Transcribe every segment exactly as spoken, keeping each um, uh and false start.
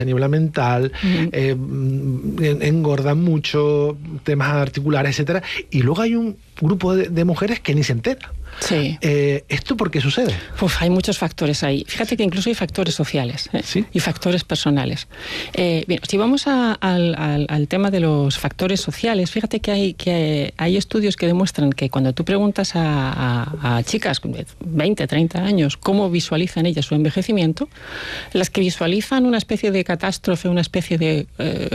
a nivel mental, uh-huh. eh, engordan mucho, temas articulares, etcétera. Y luego hay un grupo de, de mujeres que ni se entera. Sí. Eh, ¿Esto por qué sucede? Uf, hay muchos factores ahí. Fíjate que incluso hay factores sociales, ¿eh? ¿Sí? Y factores personales. Eh, bien, si vamos a, al, al, al tema de los factores sociales, fíjate que hay, que hay estudios que demuestran que cuando tú preguntas a, a, a chicas de veinte, treinta años cómo visualizan ellas su envejecimiento, las que visualizan una especie de catástrofe, una especie de eh,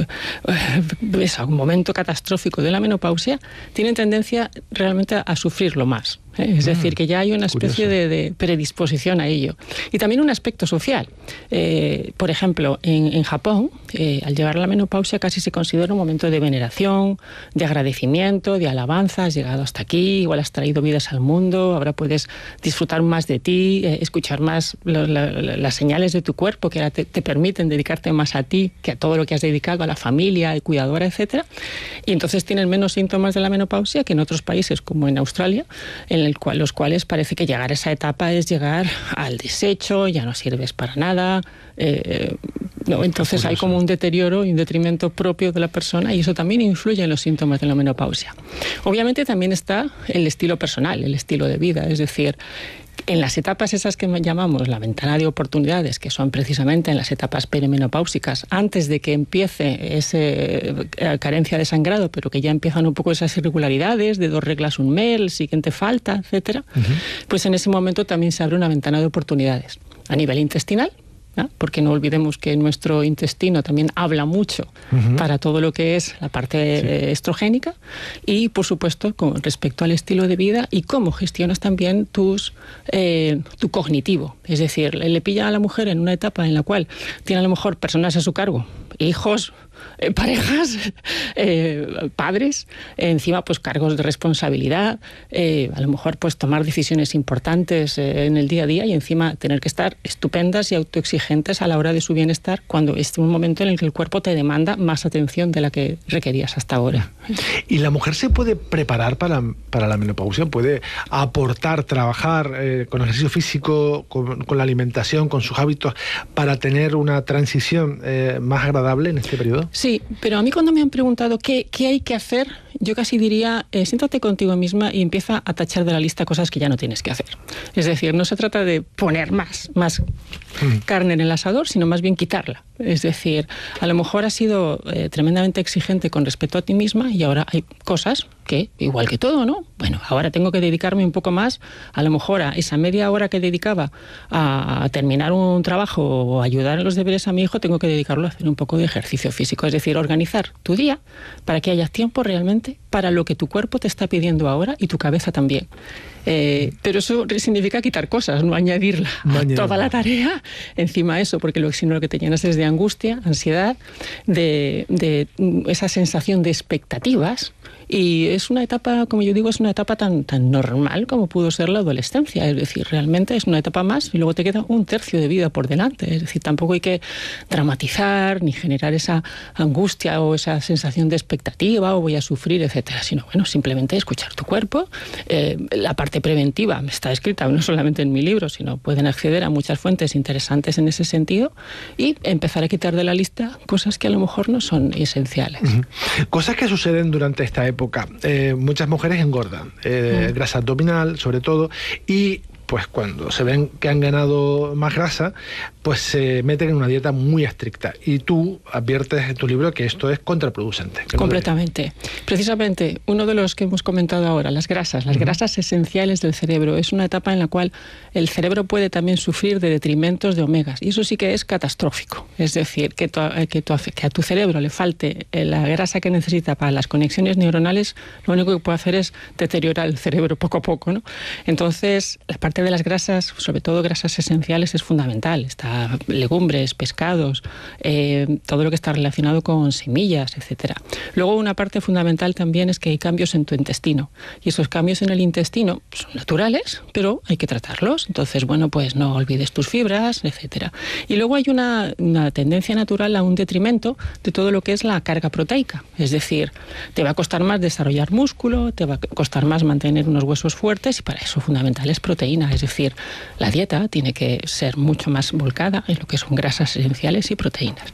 eh, un momento catastrófico de la menopausia, tienen tendencia realmente a sufrirlo más. Es decir, que ya hay una especie de, de predisposición a ello. Y también un aspecto social. Eh, por ejemplo, en, en Japón, eh, al llegar a la menopausia casi se considera un momento de veneración, de agradecimiento, de alabanza. Has llegado hasta aquí, igual has traído vidas al mundo, ahora puedes disfrutar más de ti, eh, escuchar más lo, la, la, las señales de tu cuerpo que ahora te, te permiten dedicarte más a ti que a todo lo que has dedicado, a la familia, al cuidadora, etcétera. Y entonces tienen menos síntomas de la menopausia que en otros países, como en Australia, en el cual, los cuales parece que llegar a esa etapa es llegar al desecho, ya no sirves para nada. Eh, no, entonces hay como un deterioro y un detrimento propio de la persona y eso también influye en los síntomas de la menopausia. Obviamente también está el estilo personal, el estilo de vida, es decir, en las etapas esas que llamamos la ventana de oportunidades, que son precisamente en las etapas perimenopáusicas, antes de que empiece esa eh, carencia de sangrado, pero que ya empiezan un poco esas irregularidades de dos reglas un mes, el siguiente falta, etcétera, uh-huh. Pues en ese momento también se abre una ventana de oportunidades a nivel intestinal, ¿no? Porque no olvidemos que nuestro intestino también habla mucho uh-huh. para todo lo que es la parte sí. eh, estrogénica y, por supuesto, con respecto al estilo de vida y cómo gestionas también tus, eh, tu cognitivo. Es decir, le pilla a la mujer en una etapa en la cual tiene a lo mejor personas a su cargo, hijos, eh, parejas, eh, padres, eh, encima pues cargos de responsabilidad, eh, a lo mejor pues tomar decisiones importantes eh, en el día a día y encima tener que estar estupendas y autoexigentes a la hora de su bienestar cuando es un momento en el que el cuerpo te demanda más atención de la que requerías hasta ahora. ¿Y la mujer se puede preparar para, para la menopausia? ¿Puede aportar, trabajar eh, con ejercicio físico, con, con la alimentación, con sus hábitos para tener una transición eh, más agradable en este periodo? Sí, pero a mí cuando me han preguntado qué, qué hay que hacer, yo casi diría, eh, siéntate contigo misma y empieza a tachar de la lista cosas que ya no tienes que hacer. Es decir, no se trata de poner más, más mm. carne en el asador, sino más bien quitarla. Es decir, a lo mejor has sido eh, tremendamente exigente con respecto a ti misma y ahora hay cosas que, igual que todo, ¿no? Bueno, ahora tengo que dedicarme un poco más, a lo mejor a esa media hora que dedicaba a, a terminar un trabajo o ayudar en los deberes a mi hijo, tengo que dedicarlo a hacer un poco de ejercicio físico. Es decir, organizar tu día para que haya tiempo realmente para lo que tu cuerpo te está pidiendo ahora y tu cabeza también. Eh, pero eso significa quitar cosas, no añadirla a toda la tarea encima de eso, porque lo, si no lo que te llenas es de angustia, ansiedad, de, de esa sensación de expectativas. Y es una etapa, como yo digo, es una etapa tan, tan normal como pudo ser la adolescencia. Es decir, realmente es una etapa más y luego te queda un tercio de vida por delante. Es decir, tampoco hay que dramatizar ni generar esa angustia o esa sensación de expectativa o voy a sufrir, etcétera. Sino, bueno, simplemente escuchar tu cuerpo. Eh, la parte preventiva está escrita no solamente en mi libro, sino pueden acceder a muchas fuentes interesantes en ese sentido y empezar a quitar de la lista cosas que a lo mejor no son esenciales. Uh-huh. Cosas que suceden durante esta época. Época. Eh, muchas mujeres engordan, eh, mm. grasa abdominal sobre todo, y pues cuando se ven que han ganado más grasa, pues se meten en una dieta muy estricta. Y tú adviertes en tu libro que esto es contraproducente. Completamente. Precisamente, uno de los que hemos comentado ahora, las grasas, las uh-huh. grasas esenciales del cerebro, es una etapa en la cual el cerebro puede también sufrir de detrimentos de omegas. Y eso sí que es catastrófico. Es decir, que, tu, que, tu, que a tu cerebro le falte la grasa que necesita para las conexiones neuronales, lo único que puede hacer es deteriorar el cerebro poco a poco, ¿no? Entonces, la parte de las grasas, sobre todo grasas esenciales, es fundamental. Está legumbres, pescados, eh, todo lo que está relacionado con semillas, etcétera. Luego una parte fundamental también es que hay cambios en tu intestino y esos cambios en el intestino son naturales, pero hay que tratarlos. Entonces, bueno, pues no olvides tus fibras, etcétera. Y luego hay una, una tendencia natural a un detrimento de todo lo que es la carga proteica. Es decir, te va a costar más desarrollar músculo, te va a costar más mantener unos huesos fuertes y para eso fundamental es proteína. Es decir, la dieta tiene que ser mucho más volcada en lo que son grasas esenciales y proteínas.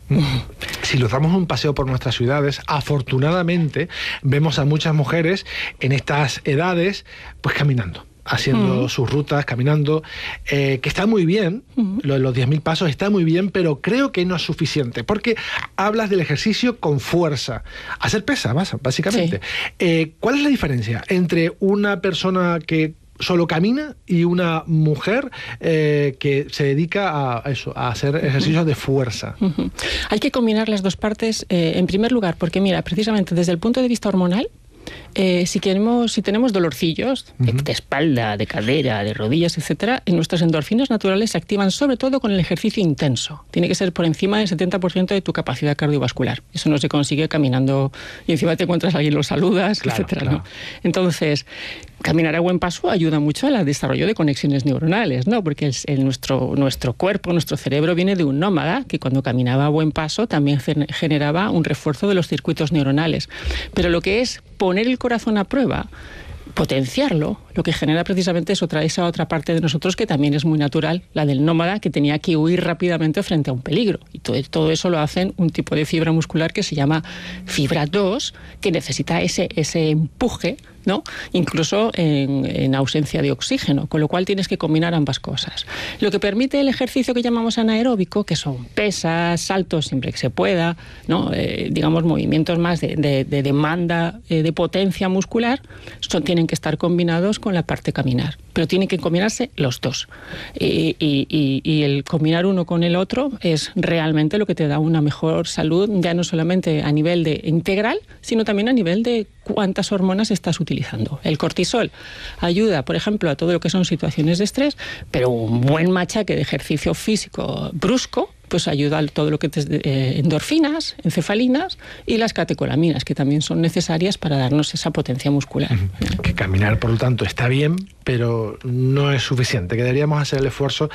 Si nos damos un paseo por nuestras ciudades, afortunadamente vemos a muchas mujeres en estas edades pues caminando, haciendo uh-huh. sus rutas, caminando, eh, que está muy bien, uh-huh. lo de los diez mil pasos está muy bien, pero creo que no es suficiente, porque hablas del ejercicio con fuerza, hacer pesa, básicamente. Sí. Eh, ¿Cuál es la diferencia entre una persona que solo camina y una mujer eh, que se dedica a eso, a hacer ejercicios uh-huh. de fuerza? Uh-huh. Hay que combinar las dos partes, eh, en primer lugar, porque mira, precisamente desde el punto de vista hormonal, Eh, si, queremos, si tenemos dolorcillos uh-huh. de, de espalda, de cadera, de rodillas, etcétera, nuestras endorfinas naturales se activan sobre todo con el ejercicio intenso. Tiene que ser por encima del setenta por ciento de tu capacidad cardiovascular. Eso no se consigue caminando y encima te encuentras a alguien, lo saludas, claro, etcétera. Claro. ¿No? Entonces, caminar a buen paso ayuda mucho al desarrollo de conexiones neuronales, ¿no? Porque el, el, nuestro, nuestro cuerpo, nuestro cerebro viene de un nómada que cuando caminaba a buen paso también generaba un refuerzo de los circuitos neuronales. Pero lo que es poner el corazón a prueba, potenciarlo, lo que genera precisamente es otra, esa otra parte de nosotros que también es muy natural, la del nómada, que tenía que huir rápidamente frente a un peligro. Y todo, todo eso lo hacen un tipo de fibra muscular que se llama fibra dos, que necesita ese, ese empuje, ¿no? Incluso en, en ausencia de oxígeno, con lo cual tienes que combinar ambas cosas. Lo que permite el ejercicio que llamamos anaeróbico, que son pesas, saltos siempre que se pueda, ¿no? Eh, digamos movimientos más de, de, de demanda eh, de potencia muscular, son, tienen que estar combinados con la parte caminar, pero tienen que combinarse los dos. Y, y, y, y el combinar uno con el otro es realmente lo que te da una mejor salud, ya no solamente a nivel de integral, sino también a nivel de cuántas hormonas estás utilizando. El cortisol ayuda, por ejemplo, a todo lo que son situaciones de estrés, pero un buen machaque de ejercicio físico brusco pues ayuda a todo lo que es eh, endorfinas, encefalinas y las catecolaminas, que también son necesarias para darnos esa potencia muscular. Uh-huh. Que caminar, por lo tanto, está bien, pero no es suficiente, que deberíamos hacer el esfuerzo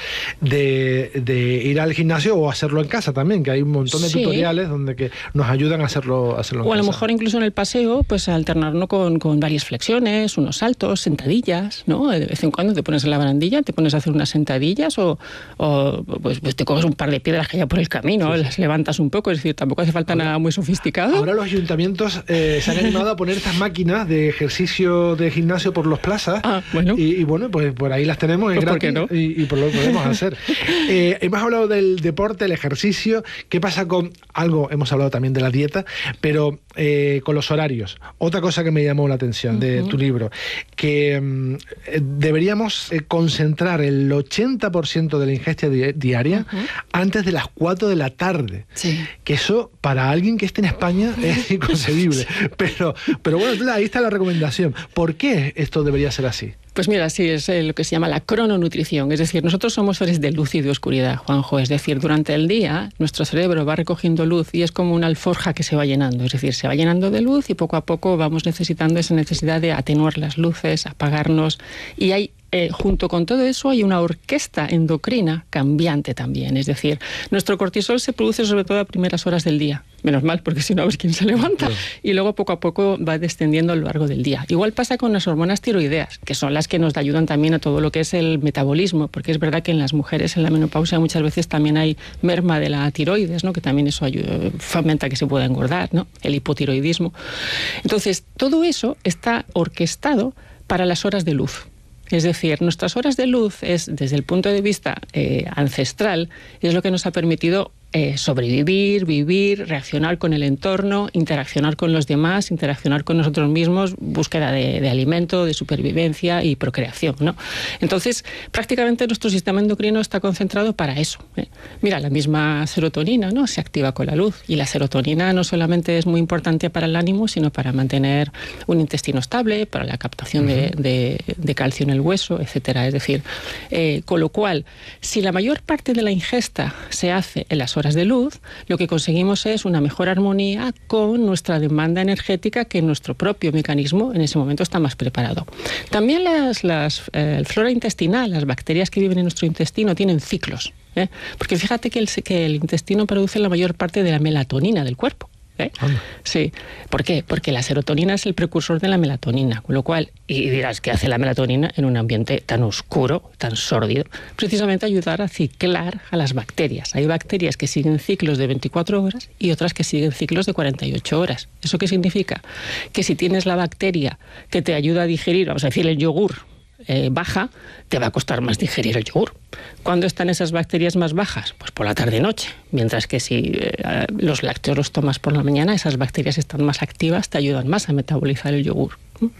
de, de ir al gimnasio o hacerlo en casa también, que hay un montón de sí. tutoriales donde que nos ayudan a hacerlo, a hacerlo en o a casa. lo mejor incluso en el paseo, pues alternarlo con, con varias flexiones, unos saltos, sentadillas, ¿no? De vez en cuando te pones en la barandilla, te pones a hacer unas sentadillas o, o pues, pues te coges un par de piedras que hay por el camino, sí, sí. las levantas un poco, es decir, tampoco hace falta ahora, nada muy sofisticado. Ahora los ayuntamientos eh, se han animado a poner estas máquinas de ejercicio de gimnasio por las plazas. Ah, bueno. Y, y bueno, pues por ahí las tenemos en pues gratis ¿por qué no? y, y por lo que podemos hacer. Eh, hemos hablado del deporte, el ejercicio. ¿Qué pasa con algo? Hemos hablado también de la dieta, pero eh, con los horarios. Otra cosa que me llamó la atención de uh-huh. tu libro, que eh, deberíamos eh, concentrar el ochenta por ciento de la ingesta di- diaria uh-huh. antes de las cuatro de la tarde. Sí. Que eso, para alguien que esté en España, es inconcebible. Pero, pero bueno, ahí está la recomendación. ¿Por qué esto debería ser así? Pues mira, sí, es lo que se llama la crononutrición. Es decir, nosotros somos seres de luz y de oscuridad, Juanjo. Es decir, durante el día nuestro cerebro va recogiendo luz y es como una alforja que se va llenando. Es decir, se va llenando de luz y poco a poco vamos necesitando esa necesidad de atenuar las luces, apagarnos. Y hay Eh, junto con todo eso hay una orquesta endocrina cambiante también. Es decir, nuestro cortisol se produce sobre todo a primeras horas del día. Menos mal, porque si no, a ver quién se levanta. Claro. Y luego poco a poco va descendiendo a lo largo del día. Igual pasa con las hormonas tiroideas, que son las que nos ayudan también a todo lo que es el metabolismo, porque es verdad que en las mujeres en la menopausia muchas veces también hay merma de la tiroides, ¿no? Que también eso ayuda, fomenta que se pueda engordar, ¿no? El hipotiroidismo. Entonces, todo eso está orquestado para las horas de luz. Es decir, nuestras horas de luz es, desde el punto de vista eh, ancestral, es lo que nos ha permitido eh, sobrevivir, vivir, reaccionar con el entorno, interaccionar con los demás, interaccionar con nosotros mismos, búsqueda de, de alimento, de supervivencia y procreación, ¿no? Entonces, prácticamente nuestro sistema endocrino está concentrado para eso, ¿eh? Mira, la misma serotonina, ¿no? Se activa con la luz, y la serotonina no solamente es muy importante para el ánimo, sino para mantener un intestino estable, para la captación uh-huh. de, de, de calcio en el hueso, etcétera. Es decir, eh, con lo cual, si la mayor parte de la ingesta se hace en las horas de luz, lo que conseguimos es una mejor armonía con nuestra demanda energética, que nuestro propio mecanismo en ese momento está más preparado. También las, las eh, el flora intestinal, las bacterias que viven en nuestro intestino, tienen ciclos, ¿eh? Porque fíjate que el, que el intestino produce la mayor parte de la melatonina del cuerpo. ¿eh? Sí. ¿Por qué? Porque la serotonina es el precursor de la melatonina, con lo cual, y dirás, ¿qué hace la melatonina en un ambiente tan oscuro, tan sórdido? Precisamente ayudar a ciclar a las bacterias. Hay bacterias que siguen ciclos de veinticuatro horas y otras que siguen ciclos de cuarenta y ocho horas. ¿Eso qué significa? Que si tienes la bacteria que te ayuda a digerir, vamos a decir, el yogur, Eh, baja, te va a costar más digerir el yogur. ¿Cuándo están esas bacterias más bajas? Pues por la tarde-noche. Mientras que si eh, los lácteos los tomas por la mañana, esas bacterias están más activas, te ayudan más a metabolizar el yogur.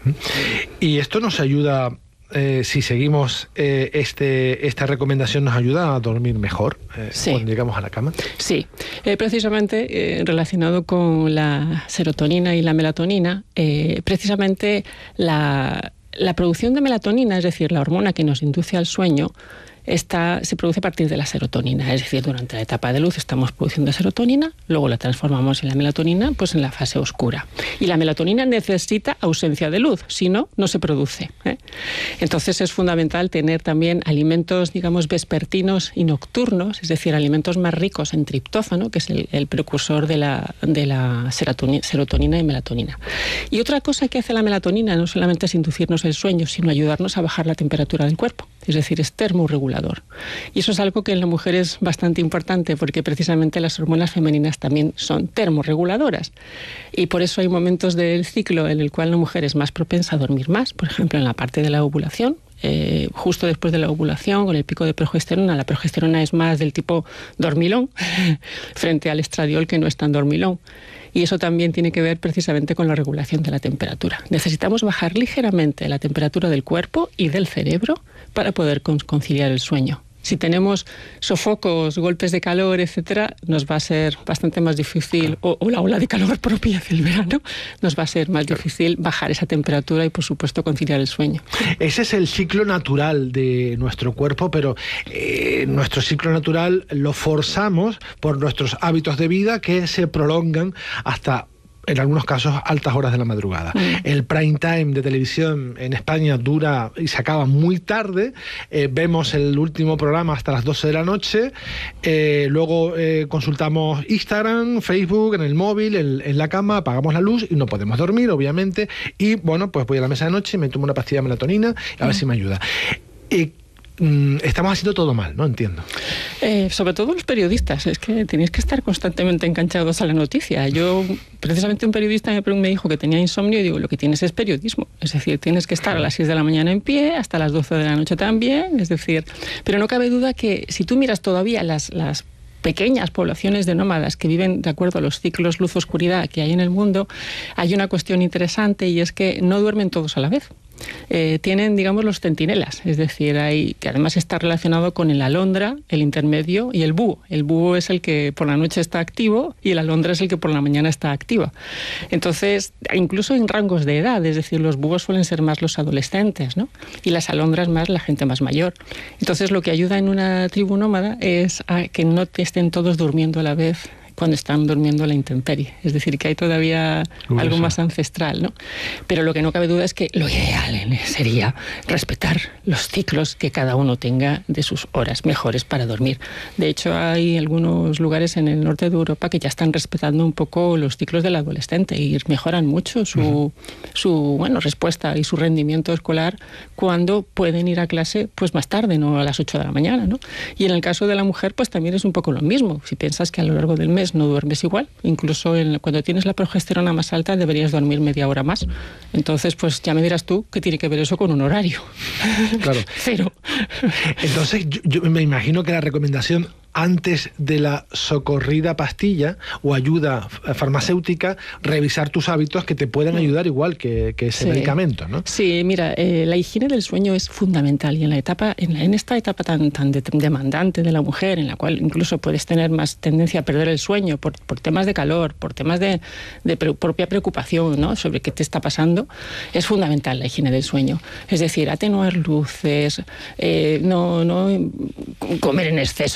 Y esto nos ayuda, eh, si seguimos eh, este, esta recomendación, nos ayuda a dormir mejor eh, sí. cuando llegamos a la cama. Sí, eh, precisamente eh, relacionado con la serotonina y la melatonina, eh, precisamente la... La producción de melatonina, es decir, la hormona que nos induce al sueño, Está, se produce a partir de la serotonina, es decir, durante la etapa de luz estamos produciendo serotonina, luego la transformamos en la melatonina, pues en la fase oscura. Y la melatonina necesita ausencia de luz, si no, no se produce, ¿eh? Entonces es fundamental tener también alimentos, digamos, vespertinos y nocturnos, es decir, alimentos más ricos en triptófano, que es el, el precursor de la, de la serotonina y melatonina. Y otra cosa que hace la melatonina no solamente es inducirnos el sueño, sino ayudarnos a bajar la temperatura del cuerpo, es decir, es termorregulador. Y eso es algo que en la mujer es bastante importante porque precisamente las hormonas femeninas también son termorreguladoras. Y por eso hay momentos del ciclo en el cual la mujer es más propensa a dormir más, por ejemplo, en la parte de la ovulación. Eh, justo después de la ovulación, con el pico de progesterona, la progesterona es más del tipo dormilón frente al estradiol, que no es tan dormilón. Y eso también tiene que ver precisamente con la regulación de la temperatura. Necesitamos bajar ligeramente la temperatura del cuerpo y del cerebro para poder conciliar el sueño. Si tenemos sofocos, golpes de calor, etcétera, nos va a ser bastante más difícil, o, o la ola de calor propia del verano, nos va a ser más difícil bajar esa temperatura y, por supuesto, conciliar el sueño. Ese es el ciclo natural de nuestro cuerpo, pero eh, nuestro ciclo natural lo forzamos por nuestros hábitos de vida que se prolongan hasta, en algunos casos, altas horas de la madrugada. Mm. El prime time de televisión en España dura y se acaba muy tarde. Eh, vemos el último programa hasta las doce de la noche. Eh, luego eh, consultamos Instagram, Facebook, en el móvil, en, en la cama, apagamos la luz y no podemos dormir, obviamente. Y bueno, pues voy a la mesa de noche y me tomo una pastilla de melatonina a mm. ver si me ayuda. Eh, Estamos haciendo todo mal, ¿no? Entiendo. Eh, sobre todo los periodistas, es que tenéis que estar constantemente enganchados a la noticia. Yo, precisamente un periodista me, me dijo que tenía insomnio y digo, lo que tienes es periodismo. Es decir, tienes que estar a las seis de la mañana en pie, hasta las doce de la noche también, es decir, pero no cabe duda que si tú miras todavía las, las pequeñas poblaciones de nómadas que viven de acuerdo a los ciclos luz-oscuridad que hay en el mundo, hay una cuestión interesante y es que no duermen todos a la vez. Eh, tienen, digamos, los centinelas, es decir, hay, que además está relacionado con el alondra, el intermedio y el búho. El búho es el que por la noche está activo y el alondra es el que por la mañana está activo. Entonces, incluso en rangos de edad, es decir, los búhos suelen ser más los adolescentes, ¿no? Y las alondras más la gente más mayor. Entonces, lo que ayuda en una tribu nómada es a que no estén todos durmiendo a la vez cuando están durmiendo a la intemperie. Es decir, que hay todavía Uy, algo eso. más ancestral, ¿no? Pero lo que no cabe duda es que lo ideal sería respetar los ciclos que cada uno tenga de sus horas mejores para dormir. De hecho, hay algunos lugares en el norte de Europa que ya están respetando un poco los ciclos del adolescente y mejoran mucho su, uh-huh. su bueno, respuesta y su rendimiento escolar cuando pueden ir a clase pues más tarde, no a las ocho de la mañana, ¿no? Y en el caso de la mujer, pues también es un poco lo mismo. Si piensas que a lo largo del mes no duermes igual, incluso en, cuando tienes la progesterona más alta deberías dormir media hora más. Entonces, pues ya me dirás tú qué tiene que ver eso con un horario. Claro. Cero. Entonces, yo, yo me imagino que la recomendación antes de la socorrida pastilla o ayuda farmacéutica, revisar tus hábitos que te pueden ayudar igual que, que ese sí. medicamento, ¿no? Sí, mira, eh, la higiene del sueño es fundamental y en la etapa, en, la, en esta etapa tan, tan de, demandante de la mujer, en la cual incluso puedes tener más tendencia a perder el sueño por, por temas de calor, por temas de, de pre, propia preocupación, ¿no? Sobre qué te está pasando, es fundamental la higiene del sueño. Es decir, atenuar luces, eh, no, no comer en exceso por la noche,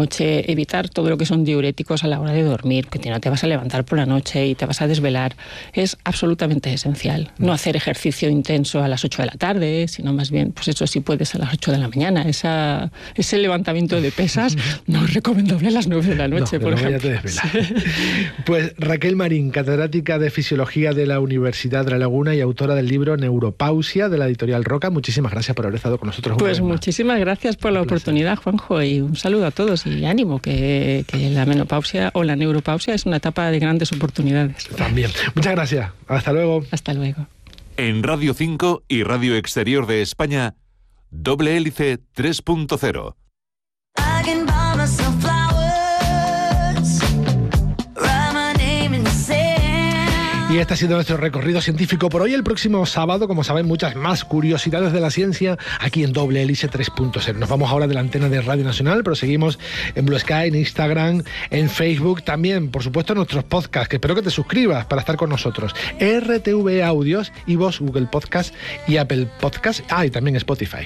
noche, evitar todo lo que son diuréticos a la hora de dormir, que no te vas a levantar por la noche y te vas a desvelar, es absolutamente esencial. No hacer ejercicio intenso a las ocho de la tarde, sino más bien, pues eso sí puedes a las ocho de la mañana. Esa, ese levantamiento de pesas no es recomendable a las nueve de la noche, no, por ejemplo. Te desvelas. Pues Raquel Marín, catedrática de Fisiología de la Universidad de La Laguna y autora del libro Neuropausia de la editorial Roca, muchísimas gracias por haber estado con nosotros. Pues muchísimas gracias por la oportunidad, Juanjo, y un saludo a todos y ánimo, que, que la menopausia o la neuropausia es una etapa de grandes oportunidades. También. Muchas gracias. Hasta luego. Hasta luego. En Radio cinco y Radio Exterior de España, Doble Hélice tres punto cero. Y este ha sido nuestro recorrido científico por hoy. El próximo sábado, como saben, muchas más curiosidades de la ciencia aquí en Doble Hélice tres punto cero. Nos vamos ahora de la antena de Radio Nacional, pero seguimos en Blue Sky, en Instagram, en Facebook, también, por supuesto, en nuestros podcasts, que espero que te suscribas para estar con nosotros. R T V Audios, iVoox, Google Podcast y Apple Podcast. Ah, y también Spotify.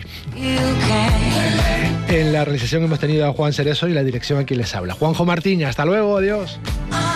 En la realización hemos tenido a Juan Cerezo y la dirección a quien les habla. Juanjo Martín, hasta luego, adiós.